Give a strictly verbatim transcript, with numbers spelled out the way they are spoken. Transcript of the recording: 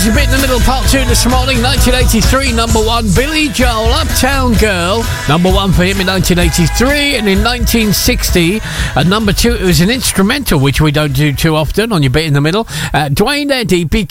This is Bit in the Middle, part two this morning. nineteen eighty-three, number one, Billy Joel, Uptown Girl. Number one for him in nineteen eighty-three. And in nineteen sixty, at number two, it was an instrumental, which we don't do too often on your Bit in the Middle. Uh, Dwayne Eddy, Be